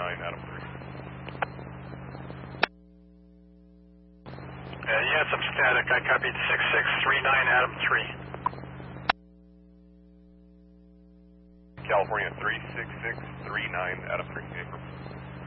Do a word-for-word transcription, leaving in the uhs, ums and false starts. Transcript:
nine, Adam three. Uh, you had some static. I copied six six three nine, Adam three. California three six six three nine, Adam three, April.